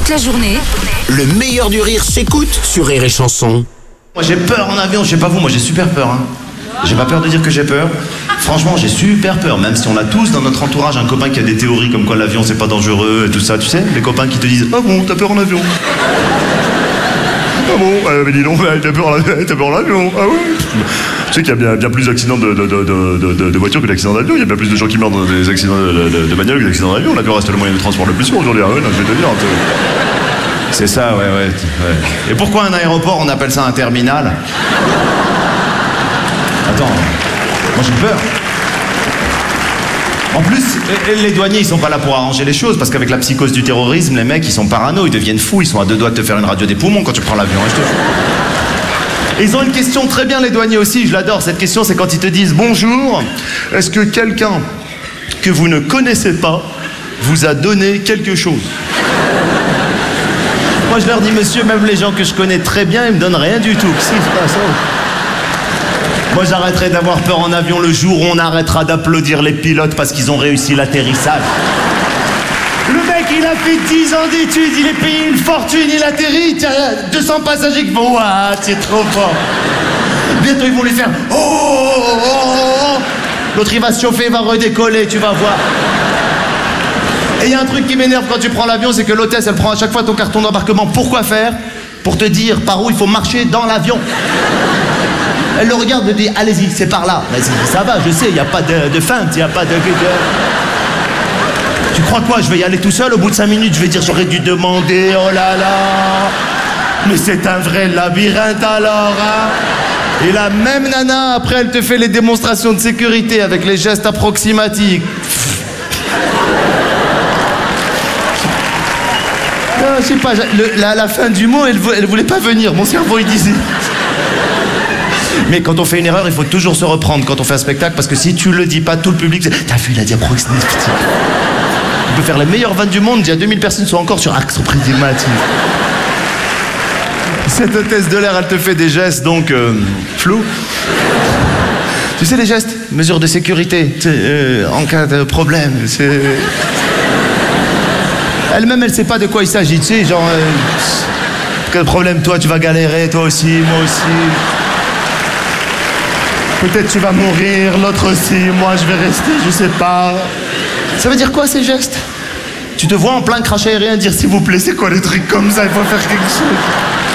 toute la journée. Le meilleur du rire s'écoute sur Rire et Chanson. Moi j'ai peur en avion, je sais pas vous, moi j'ai super peur. Hein. J'ai pas peur de dire que j'ai peur. Franchement, j'ai super peur, même si on a tous dans notre entourage un copain qui a des théories comme quoi l'avion c'est pas dangereux et tout ça, tu sais, les copains qui te disent « Ah bon, t'as peur en avion ?» Ah bon, mais dis donc, t'as peur en avion, ah ouais. Tu sais qu'il y a bien plus d'accidents de voitures que d'accidents d'avion, il y a bien plus de gens qui meurent dans des accidents de bagnole que d'accidents d'avion, l'avion reste le moyen de transport le plus sûr aujourd'hui, ah ouais, non, je vais te dire. C'est ça, ouais. Et pourquoi un aéroport, on appelle ça un terminal? Attends, moi j'ai peur. En plus, les douaniers, ils sont pas là pour arranger les choses, parce qu'avec la psychose du terrorisme, les mecs, ils sont parano, ils deviennent fous, ils sont à deux doigts de te faire une radio des poumons quand tu prends l'avion, hein, je te jure. Et ils ont une question très bien, les douaniers aussi, je l'adore, cette question, c'est quand ils te disent « Bonjour, est-ce que quelqu'un que vous ne connaissez pas vous a donné quelque chose ?» Moi, je leur dis « Monsieur, même les gens que je connais très bien, ils me donnent rien du tout. Qu'est-ce qui se passe, hein ? Moi, j'arrêterai d'avoir peur en avion le jour où on arrêtera d'applaudir les pilotes parce qu'ils ont réussi l'atterrissage. Le mec, il a fait 10 ans d'études, il est payé une fortune, il atterrit, tiens, 200 passagers qui vont, ouah, c'est trop fort. Bientôt, ils vont lui faire, oh. L'autre, il va se chauffer, il va redécoller, tu vas voir. Et il y a un truc qui m'énerve quand tu prends l'avion, c'est que l'hôtesse, elle prend à chaque fois ton carton d'embarquement. Pourquoi faire? Pour te dire par où il faut marcher dans l'avion. Elle le regarde et dit, allez-y, c'est par là. Vas-y, ça va, je sais, il n'y a pas de feinte, il n'y a pas de... Tu crois quoi, je vais y aller tout seul? Au bout de 5 minutes, je vais dire, j'aurais dû demander, oh là là. Mais c'est un vrai labyrinthe alors, hein. Et la même nana, après, elle te fait les démonstrations de sécurité avec les gestes approximatifs. Non, je sais pas, la fin du mot, elle voulait pas venir. Mon cerveau, il disait... Mais quand on fait une erreur, il faut toujours se reprendre quand on fait un spectacle, parce que si tu le dis pas, tout le public, t'as vu, il a dit approximatif. On peut faire les meilleures vannes du monde, il y a 2000 personnes qui sont encore sur axe approximatif. Cette hôtesse de l'air, elle te fait des gestes, donc, flous. Tu sais les gestes? Mesures de sécurité, en cas de problème, c'est... Elle-même, elle sait pas de quoi il s'agit, tu sais, genre... quel problème, toi, tu vas galérer, toi aussi, moi aussi... Peut-être tu vas mourir, l'autre aussi, moi je vais rester, je sais pas. Ça veut dire quoi ces gestes? Tu te vois en plein crash aérien dire s'il vous plaît, c'est quoi les trucs comme ça, il faut faire quelque chose.